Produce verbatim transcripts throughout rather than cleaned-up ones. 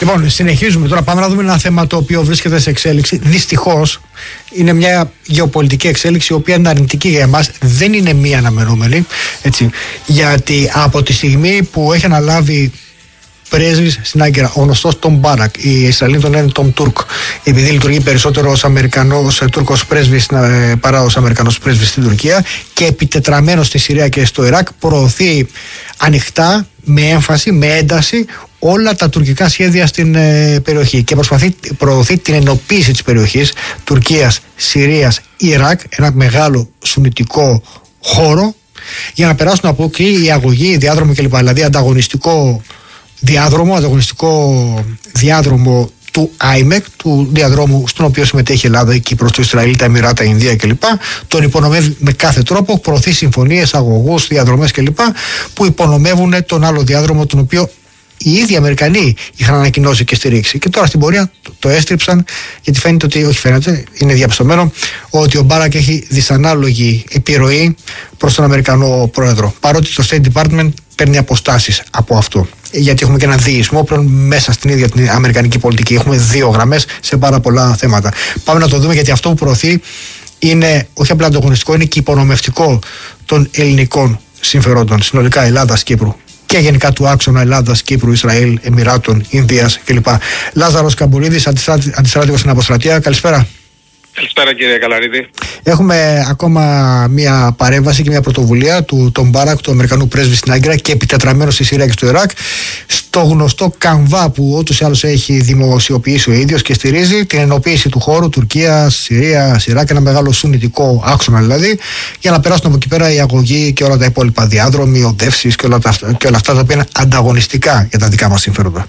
Λοιπόν, συνεχίζουμε τώρα. Πάμε να δούμε ένα θέμα το οποίο βρίσκεται σε εξέλιξη. Δυστυχώς είναι μια γεωπολιτική εξέλιξη η οποία είναι αρνητική για εμάς. Δεν είναι μία αναμενόμενη. Έτσι, γιατί από τη στιγμή που έχει αναλάβει πρέσβης στην Άγκυρα, ο γνωστός Τον Μπάρακ, οι Ισραηλοί τον λένε Τον Τούρκ, επειδή λειτουργεί περισσότερο ως Αμερικανός, Τούρκος πρέσβης παρά ως Αμερικανός πρέσβης στην Τουρκία, και επιτετραμένος στη Συρία και στο Ιράκ, προωθεί ανοιχτά, με έμφαση, με ένταση όλα τα τουρκικά σχέδια στην ε, περιοχή και προσπαθεί, προωθεί την ενοποίηση της περιοχής Τουρκίας, Συρίας, Ιράκ, ένα μεγάλο σουνιτικό χώρο, για να περάσουν από εκεί η αγωγή, η διάδρομο κλπ. Δηλαδή ανταγωνιστικό διάδρομο, ανταγωνιστικό διάδρομο του άιμεκ, του διαδρόμου στον οποίο συμμετέχει η Ελλάδα, η Κύπρος, το Ισραήλ, τα Εμιράτα, η Ινδία κλπ. Τον υπονομεύει με κάθε τρόπο, προωθεί συμφωνίες, αγωγούς, διαδρομές κλπ. Που υπονομεύουν τον άλλο διάδρομο, τον οποίο οι ίδιοι Αμερικανοί είχαν ανακοινώσει και στηρίξει. Και τώρα στην πορεία το, το έστριψαν, γιατί φαίνεται ότι, όχι φαίνεται, είναι διαπιστωμένο, ότι ο Μπάρακ έχει δυσανάλογη επιρροή προς τον Αμερικανό πρόεδρο. Παρότι το State Department παίρνει αποστάσεις από αυτό. Γιατί έχουμε και ένα διεισμό πλέον μέσα στην ίδια την αμερικανική πολιτική. Έχουμε δύο γραμμές σε πάρα πολλά θέματα. Πάμε να το δούμε, γιατί αυτό που προωθεί είναι όχι απλά ανταγωνιστικό, είναι και υπονομευτικό των ελληνικών συμφερόντων, συνολικά Ελλάδας, Κύπρου και γενικά του άξονα Ελλάδας, Κύπρου, Ισραήλ, Εμιράτων, Ινδίας κλπ. Λάζαρος Καμπουρίδης, αντιστράτηγος στην Αποστρατεία. Καλησπέρα. Καλησπέρα κύριε Καλαρίδη. Έχουμε ακόμα μια παρέμβαση και μια πρωτοβουλία του Τον Μπάρακ, του Αμερικανού πρέσβη στην Άγκυρα και επιτετραμένο στη Συρία και στο Ιράκ, στο γνωστό Καμβά που ούτως ή άλλως έχει δημοσιοποιήσει ο ίδιος και στηρίζει την ενοποίηση του χώρου Τουρκία, Συρία, Ιράκ, ένα μεγάλο σουνιτικό άξονα δηλαδή, για να περάσουν από εκεί πέρα η αγωγή και όλα τα υπόλοιπα διάδρομοι, οδεύσεις και όλα, τα, και όλα αυτά τα οποία είναι ανταγωνιστικά για τα δικά μας συμφέροντα.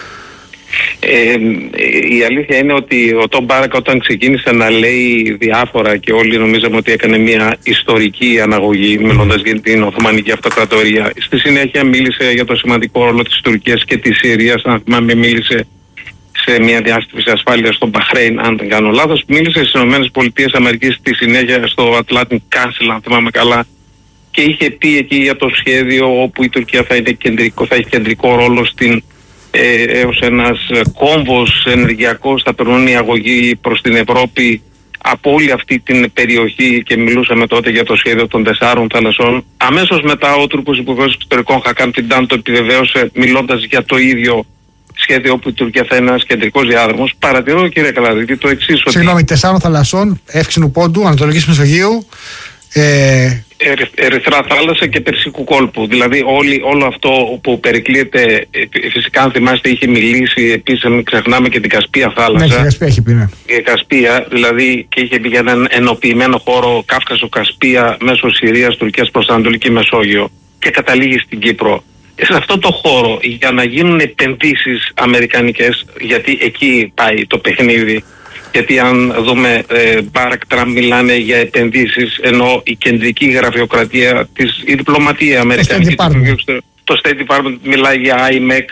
Ε, η αλήθεια είναι ότι ο Τον Μπάρακ, όταν ξεκίνησε να λέει διάφορα και όλοι νομίζαμε ότι έκανε μια ιστορική αναγωγή μιλώντας για την Οθωμανική Αυτοκρατορία, στη συνέχεια μίλησε για το σημαντικό ρόλο της Τουρκίας και της Συρίας. Αν θυμάμαι, μίλησε σε μια διάσκεψη ασφάλειας στο Μπαχρέιν, αν δεν κάνω λάθος, μίλησε στις ΗΠΑ στη συνέχεια στο Atlantic Council, αν θυμάμαι καλά, και είχε πει εκεί για το σχέδιο όπου η Τουρκία θα, είναι κεντρικό, θα έχει κεντρικό ρόλο στην Ε, έως ένας κόμβος ενεργειακός θα περνούν η αγωγή προς την Ευρώπη από όλη αυτή την περιοχή, και μιλούσαμε τότε για το σχέδιο των τεσσάρων θαλασσών. Αμέσως μετά ο Τούρκος Υπουργός Εξωτερικών Χακάν Φιντάν το επιβεβαίωσε μιλώντας για το ίδιο σχέδιο όπου η Τουρκία θα είναι ένας κεντρικός διάδρομος. Παρατηρώ κύριε Καλαρίδη το εξής. Συγγνώμη, ότι... τεσσάρων θαλασσών, Εύξηνου Πόντου, Ανατολικής Μεσογείου, ε... Ερυθρά θάλασσα και Περσικού κόλπου. Δηλαδή όλη, όλο αυτό που περικλείεται, φυσικά αν θυμάστε είχε μιλήσει, επίσης μην ξεχνάμε και την Κασπία θάλασσα. Ναι, η Κασπία έχει πει, ναι. Η Κασπία, δηλαδή, και είχε πει για έναν ενοποιημένο χώρο Κάφκασο Κασπία μέσω Συρίας, Τουρκίας προς Ανατολική Μεσόγειο και καταλήγει στην Κύπρο. Σε αυτό το χώρο, για να γίνουν επενδύσεις αμερικανικές, γιατί εκεί πάει το παιχνίδι, γιατί αν δούμε ε, Μπάρακ, Τραμπ μιλάνε για επενδύσεις, ενώ η κεντρική γραφειοκρατία της, η διπλωματία αμερικανική, το State Department, το State Department μιλάει για άιμεκ,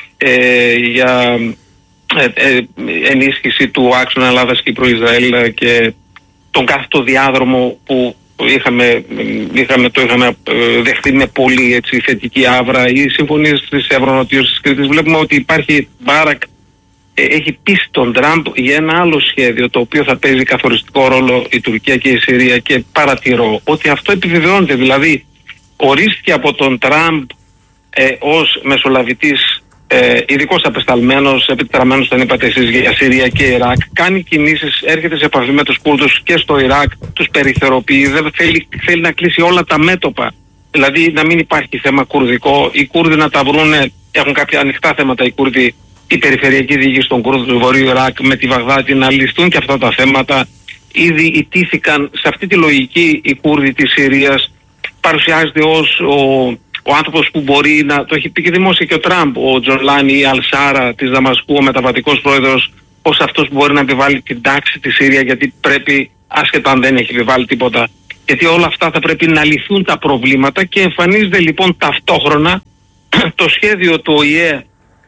ε, για ε, ε, ενίσχυση του άξονα Ελλάδας, Κύπρου, Ισραήλ και τον κάθε το διάδρομο που είχαμε, είχαμε, το είχαμε δεχτεί με πολύ έτσι, θετική άβρα. Οι συμφωνίες της Ευρωνοτίωσης της Κρήτης, βλέπουμε ότι υπάρχει Μπάρακ, έχει πείσει τον Τραμπ για ένα άλλο σχέδιο το οποίο θα παίζει καθοριστικό ρόλο η Τουρκία και η Συρία, και παρατηρώ ότι αυτό επιβεβαιώνεται. Δηλαδή ορίστηκε από τον Τραμπ ε, ως μεσολαβητής, ε, ειδικός απεσταλμένος, επιτετραμένος τον είπατε εσείς, για Συρία και Ιράκ, κάνει κινήσεις, έρχεται σε επαφή με τους Κούρδους και στο Ιράκ, τους περιθωριοποιεί, δεν θέλει, θέλει να κλείσει όλα τα μέτωπα, δηλαδή να μην υπάρχει θέμα κουρδικό, οι Κούρδοι να τα βρούνε, έχουν κάποια ανοιχτά θέματα οι Κούρδοι, η περιφερειακή διοίκηση των Κούρδων του Βορείου Ιράκ με τη Βαγδάτη, να ληστούν και αυτά τα θέματα. Ήδη ιτήθηκαν σε αυτή τη λογική οι Κούρδοι της Συρίας. Παρουσιάζεται ως ο, ο άνθρωπος που μπορεί να, το έχει πει και δημόσια και ο Τραμπ, ο Τζολάνι ή Αλσάρα της Δαμασκού, ο μεταβατικός πρόεδρος, ως αυτός που μπορεί να επιβάλλει την τάξη στη Συρία, γιατί πρέπει, άσχετα αν δεν έχει επιβάλλει τίποτα, γιατί όλα αυτά θα πρέπει να λυθούν τα προβλήματα, και εμφανίζεται λοιπόν ταυτόχρονα το σχέδιο του Ο Η Ε,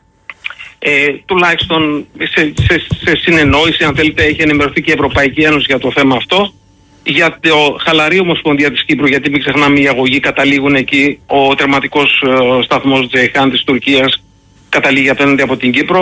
Ε, τουλάχιστον σε, σε, σε συνεννόηση, αν θέλετε, έχει ενημερωθεί και η Ευρωπαϊκή Ένωση για το θέμα αυτό, για το χαλαρή Ομοσπονδία της Κύπρου, γιατί μην ξεχνάμε οι αγωγοί καταλήγουν εκεί, ο τερματικός ε, σταθμός Τζεϊχάν της Τουρκίας καταλήγει απέναντι από την Κύπρο,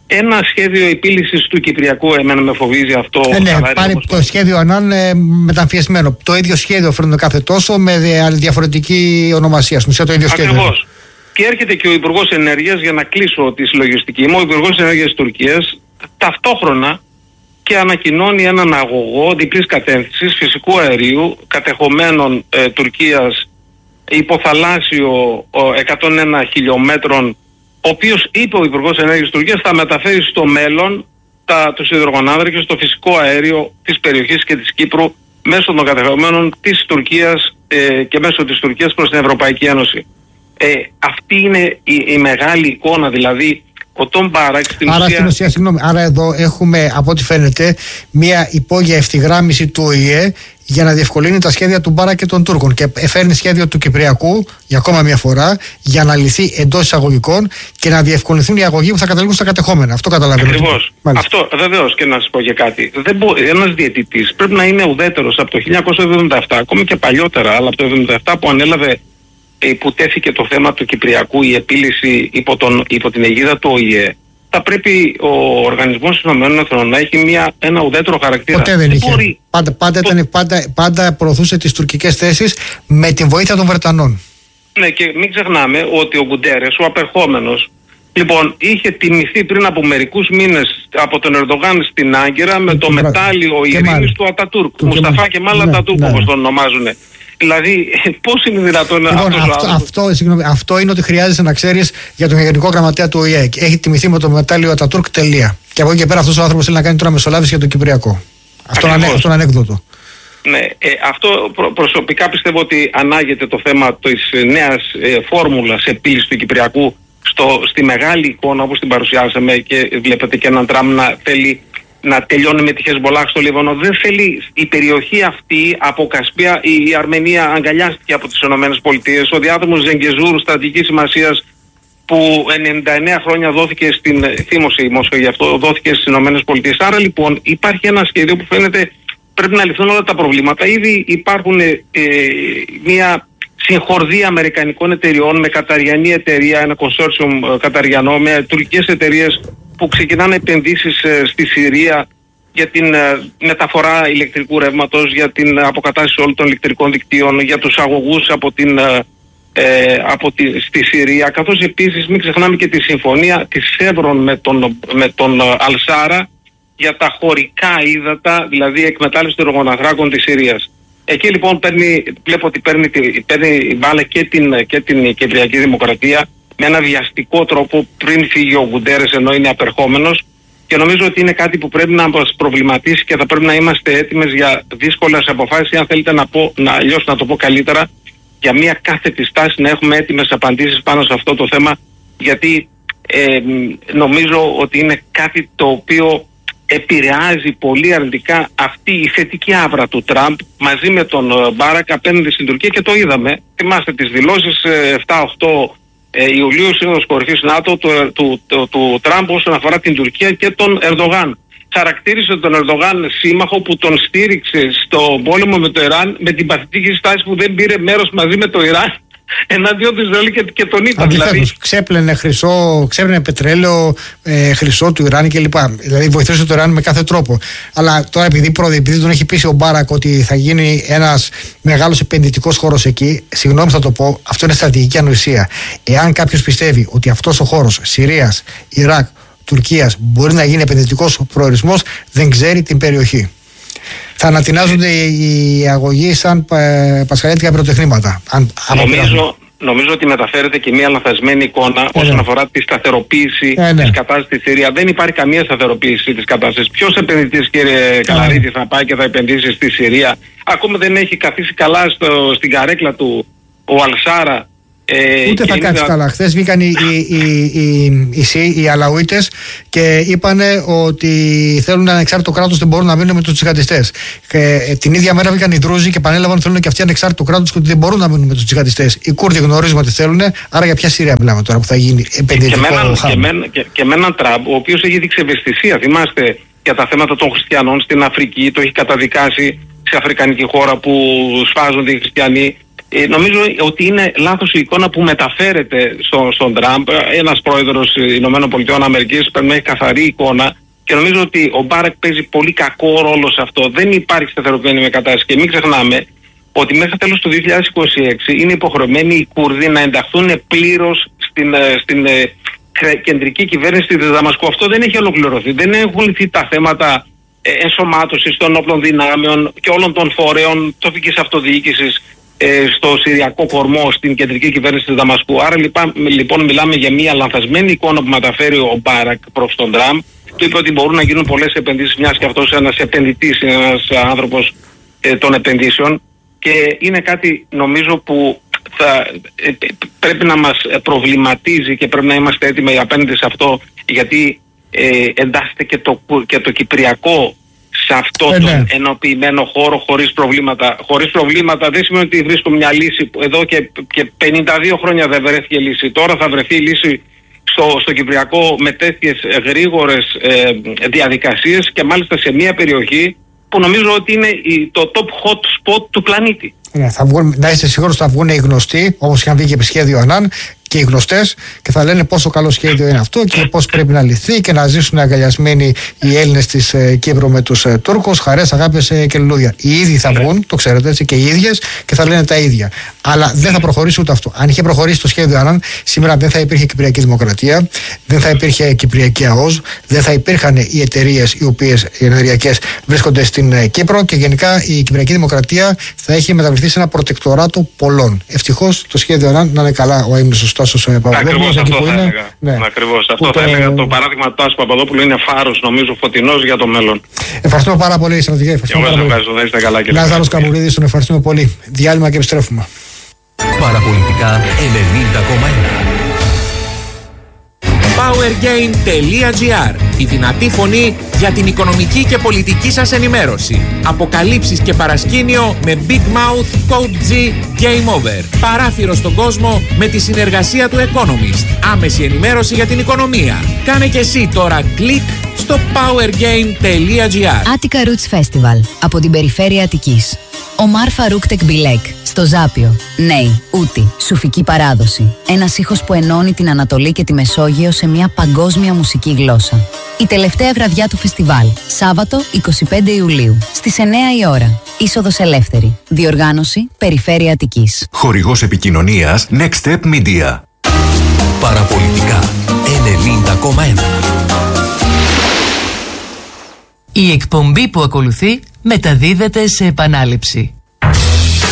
ένα σχέδιο επίλυσης του Κυπριακού, εμένα με φοβίζει αυτό. Ε, ναι, πάλι όπως... το σχέδιο Ανάν ε, μεταμφιεσμένο. Το ίδιο σχέδιο φέρνουν κάθε τόσο με διαφορετική ονομασία. Στην ουσία το ίδιο σχέδιο. Ακριβώς. Και έρχεται και ο Υπουργός Ενέργειας, για να κλείσω τη συλλογιστική μου, ο Υπουργός Ενέργειας της Τουρκίας ταυτόχρονα και ανακοινώνει έναν αγωγό διπλής κατεύθυνσης φυσικού αερίου κατεχομένων ε, Τουρκίας υποθαλάσσιο εκατόν ένα χιλιόμετρων, ο οποίος, είπε ο Υπουργός Ενέργειας της Τουρκίας, θα μεταφέρει στο μέλλον τα, τους υδρογονάνθρακες, το φυσικό αέριο της περιοχής και της Κύπρου μέσω των κατεχομένων της Τουρκίας ε, και μέσω της Τουρκίας προς την Ευρωπαϊκή Ένωση. Ε, αυτή είναι η, η μεγάλη εικόνα, δηλαδή ο Τον Μπάρακ στην άρα, ουσία... στην ουσία, συγγνώμη, άρα εδώ έχουμε, από ό,τι φαίνεται, μια υπόγεια ευθυγράμμιση του Ο Η Ε για να διευκολύνει τα σχέδια του Μπάρακ και των Τούρκων. Και φέρνει σχέδιο του Κυπριακού για ακόμα μια φορά για να λυθεί εντός εισαγωγικών και να διευκολυνθούν οι αγωγοί που θα καταλήγουν στα κατεχόμενα. Αυτό καταλαβαίνω. Ακριβώς. Αυτό βεβαίως. Και να σας πω και κάτι. Ένας διαιτητής πρέπει να είναι ουδέτερος από το χίλια εννιακόσια εβδομήντα επτά, ακόμη και παλιότερα, αλλά από το εβδομήντα επτά που ανέλαβε, που τέθηκε το θέμα του Κυπριακού, η επίλυση υπό, τον, υπό την αιγίδα του Ο Η Ε, θα πρέπει ο Οργανισμός των Ηνωμένων Εθνών να έχει μια, ένα ουδέτερο χαρακτήρα. Ποτέ δεν είχε. Μπορεί... Πάντα, πάντα, το... ήταν, πάντα, πάντα προωθούσε τις τουρκικές θέσεις με τη βοήθεια των Βρετανών. Ναι, και μην ξεχνάμε ότι ο Γκουντέρες, ο απερχόμενος, λοιπόν, είχε τιμηθεί πριν από μερικούς μήνες από τον Ερντογάν στην Άγκυρα με το μετάλλιο ειρήνης του Ατατούρκ. Μουσταφά Κεμάλ Ατατούρκ, όπως τον ονομάζουν. Δηλαδή, πώς είναι δυνατόν να λοιπόν, αυτό, αυτό, συγγνώμη, αυτό είναι ότι χρειάζεσαι να ξέρεις για τον Γενικό Γραμματέα του Ο Η Ε. Έχει τιμηθεί με το μετάλλιο Ατατούρκ, τελεία. Και από εκεί και πέρα αυτός ο άνθρωπος θέλει να κάνει τώρα μεσολάβηση για το Κυπριακό. Αυτό είναι ανέκδοτο. Ναι, ε, αυτό προ, προσωπικά πιστεύω ότι ανάγεται το θέμα της νέας ε, φόρμουλας επίλυσης του Κυπριακού στο, στη μεγάλη εικόνα όπως την παρουσιάσαμε, και βλέπετε και έναν Τραμπ να θέλει να τελειώνει με τη Χεσμολάχ στο Λίβανο. Δεν θέλει η περιοχή αυτή από Κασπία. Η, η Αρμενία αγκαλιάστηκε από τις ΗΠΑ. Ο διάδρομος Ζενγκεζούρ στρατηγικής σημασίας που ενενήντα εννέα χρόνια δόθηκε στην θύμωση η Μόσχα, γι' αυτό δόθηκε στις ΗΠΑ. Άρα λοιπόν υπάρχει ένα σχέδιο που φαίνεται πρέπει να λυθούν όλα τα προβλήματα. Ήδη υπάρχουν ε, μια συγχορδία αμερικανικών εταιριών με καταριανή εταιρεία, ένα consortium καταριανό, με τουρκικές εταιρείες που ξεκινάνε επενδύσεις ε, στη Συρία για την ε, μεταφορά ηλεκτρικού ρεύματος, για την αποκατάσταση όλων των ηλεκτρικών δικτύων, για τους αγωγούς από την, ε, από τη, στη Συρία, καθώς επίσης μην ξεχνάμε και τη συμφωνία της Σεύρων με τον, με τον Αλσάρα για τα χωρικά ύδατα, δηλαδή εκμετάλλευση των υδρογονανθράκων της Συρίας. Εκεί λοιπόν παίρνει, βλέπω ότι παίρνει, παίρνει μπάλα και την, και την Κυπριακή Δημοκρατία με ένα βιαστικό τρόπο πριν φύγει ο Γκουντέρες, ενώ είναι απερχόμενος, και νομίζω ότι είναι κάτι που πρέπει να μας προβληματίσει και θα πρέπει να είμαστε έτοιμες για δύσκολες αποφάσεις, αν θέλετε να πω, να, αλλιώς να το πω καλύτερα, για μια κάθετη στάση να έχουμε έτοιμες απαντήσεις πάνω σε αυτό το θέμα, γιατί ε, νομίζω ότι είναι κάτι το οποίο επηρεάζει πολύ αρνητικά αυτή η θετική άβρα του Τραμπ μαζί με τον Μπάρακ απέναντι στην Τουρκία, και το είδαμε. Θυμάστε τις δηλώσεις επτά οκτώ Ιουλίου, Σύνοδος Κορυφής ΝΑΤΟ του, του, του, του Τραμπ όσον αφορά την Τουρκία και τον Ερντογάν. Χαρακτήρισε τον Ερντογάν σύμμαχο που τον στήριξε στο πόλεμο με το Ιράν, με την παθητική στάση που δεν πήρε μέρος μαζί με το Ιράν εναντίον του Ισραήλ και, και τον είπα. Δηλαδή, ξέπλαινε χρυσό, ξέπλαινε πετρέλαιο, ε, χρυσό του Ιράν κλπ. Δηλαδή βοηθούσε το Ιράν με κάθε τρόπο. Αλλά τώρα επειδή, προ, επειδή τον έχει πείσει ο Μπάρακ ότι θα γίνει ένας μεγάλος επενδυτικός χώρος εκεί, συγγνώμη θα το πω, αυτό είναι στρατηγική ανοησία. Εάν κάποιος πιστεύει ότι αυτός ο χώρος Συρίας, Ιράκ, Τουρκίας μπορεί να γίνει επενδυτικός προορισμός, δεν ξέρει την περιοχή. Θα ανατινάζονται οι αγωγοί σαν ε, πασχαλιάτικα πυροτεχνήματα. Αν, νομίζω, νομίζω ότι μεταφέρεται και μια λανθασμένη εικόνα ε, όσον ναι. αφορά τη σταθεροποίηση ε, ναι. της κατάστασης στη Συρία. Δεν υπάρχει καμία σταθεροποίηση της κατάστασης. Ποιος επενδυτής, κύριε Καλαρίτη, ε, θα πάει και θα επενδύσει στη Συρία? Ακόμα δεν έχει καθίσει καλά στο, στην καρέκλα του ο Αλσάρα. Ε, Ούτε θα κάτσει καλά. Χθες βγήκαν οι, οι, οι, οι, οι Αλαουίτες και είπαν ότι θέλουν ένα ανεξάρτητο κράτος, δεν μπορούν να μείνουν με τους τζιχαντιστές. Ε, την ίδια μέρα βγήκαν οι Δρούζοι και πανέλαβαν ότι θέλουν και αυτοί ανεξάρτητο κράτος και ότι δεν μπορούν να μείνουν με τους τζιχαντιστές. Οι Κούρδοι γνωρίζουμε ότι θέλουν, άρα για ποια Συρία μιλάμε τώρα που θα γίνει επενδυτικό χάμα. Και με έναν Τραμπ, ο οποίος έχει δείξει ευαισθησία. Θυμάστε για τα θέματα των χριστιανών στην Αφρική, το έχει καταδικάσει σε αφρικανική χώρα που σφάζονται οι χριστιανοί. Ε, νομίζω ότι είναι λάθος η εικόνα που μεταφέρεται στο, στον Τραμπ. Ένας πρόεδρος Ηνωμένων Πολιτειών Αμερικής πρέπει να έχει καθαρή εικόνα και νομίζω ότι ο Μπάρακ παίζει πολύ κακό ρόλο σε αυτό. Δεν υπάρχει σταθεροποιημένη με κατάσταση και μην ξεχνάμε ότι μέχρι τέλος του δύο χιλιάδες είκοσι έξι είναι υποχρεωμένοι οι Κούρδοι να ενταχθούν πλήρως στην, στην κεντρική κυβέρνηση της Δαμασκού. Αυτό δεν έχει ολοκληρωθεί. Δεν έχουν λυθεί τα θέματα ενσωμάτωσης των όπλων δυνάμεων και όλων των φορέων τοπικής αυτοδιοίκησης ε, στο Συριακό κορμό, στην κεντρική κυβέρνηση της Δαμασκού. Άρα λοιπόν, λοιπόν μιλάμε για μια λανθασμένη εικόνα που μεταφέρει ο Μπάρακ προς τον Τραμπ. Του είπε ότι μπορούν να γίνουν πολλές επενδύσεις, μιας και αυτός ένας επενδυτής, είναι ένας άνθρωπος ε, των επενδύσεων, και είναι κάτι νομίζω που θα, ε, πρέπει να μας προβληματίζει και πρέπει να είμαστε έτοιμοι απέναντι σε αυτό, γιατί ε, εντάσσεται και το, και το Κυπριακό σε αυτό ε, τον ναι. ενοποιημένο χώρο χωρίς προβλήματα. Χωρίς προβλήματα δεν σημαίνει ότι βρίσκω μια λύση που εδώ και, και πενήντα δύο χρόνια δεν βρέθηκε λύση. Τώρα θα βρεθεί λύση στο, στο Κυπριακό με τέτοιες γρήγορες ε, διαδικασίες και μάλιστα σε μια περιοχή που νομίζω ότι είναι η, το top hot spot του πλανήτη. Ναι, θα βγουν, να είστε σίγουροι ότι θα βγουν οι γνωστοί, όπως είχαν βγει και επί σχέδιο Ανάν, και οι γνωστές, και θα λένε πόσο καλό σχέδιο είναι αυτό και πώς πρέπει να λυθεί και να ζήσουν αγκαλιασμένοι οι Έλληνες της ε, Κύπρου με τους ε, Τούρκους, χαρές, αγάπες ε, και λουλούδια. Οι ίδιοι θα βγουν, το ξέρετε έτσι, και οι ίδιες, και θα λένε τα ίδια. Αλλά δεν θα προχωρήσει ούτε αυτό. Αν είχε προχωρήσει το σχέδιο Ανάν, σήμερα δεν θα υπήρχε Κυπριακή Δημοκρατία, δεν θα υπήρχε Κυπριακή ΑΟΣ, δεν θα υπήρχαν οι εταιρείες οι οποίες οι ενεργειακές βρίσκονται στην ε, Κύπρο, και γενικά η Κυπριακή Δημοκρατία θα έχει μεταβληθεί σε ένα προτεκτοράτο πολλών. Ευτυχώς το σχέδιο Ανάν, να είναι καλά ο έμνησος Τάσος Παπαδόπουλος. Ακριβώς αυτό θα έλεγα. Ναι. Ακριβώς αυτό θα έλεγα. Το παράδειγμα του Τάσου Παπαδόπουλου είναι φάρος, νομίζω, φωτεινός για το μέλλον. Ευχαριστούμε πάρα πολύ, στρατηγέ. Ευχαριστούμε πάρα πολύ. Ευχαριστώ, να είστε καλά, κύριε. Λάζαρος Καμπουρίδης, τον ευχαριστούμε πολύ. Διάλειμμα και επιστρέφουμε. Παραπολιτικά ενενήντα κόμμα ένα. powergain τελεία gr. Η δυνατή φωνή για την οικονομική και πολιτική σας ενημέρωση. Αποκαλύψεις και παρασκήνιο με Big Mouth, Code G, Game Over. Παράθυρο στον κόσμο με τη συνεργασία του Economist. Άμεση ενημέρωση για την οικονομία. Κάνε και εσύ τώρα κλικ στο powergain τελεία gr. Attica Roots Festival από την περιφέρεια Αττικής. Ο Μαρ Φαρούκ Τεκμπιλέκ στο Ζάπιο. Νέοι, Ούτη, σουφική παράδοση. Ένας ήχος που ενώνει την Ανατολή και τη Μεσόγειο σε μια παγκόσμια μουσική γλώσσα. Η τελευταία βραδιά του φεστιβάλ, Σάββατο εικοστή πέμπτη Ιουλίου, στις εννιά η ώρα. Είσοδος ελεύθερη. Διοργάνωση Περιφέρεια Αττικής. Χορηγός επικοινωνίας Next Step Media. Παραπολιτικά ενενήντα κόμμα ένα. Η εκπομπή που ακολουθεί μεταδίδεται σε επανάληψη.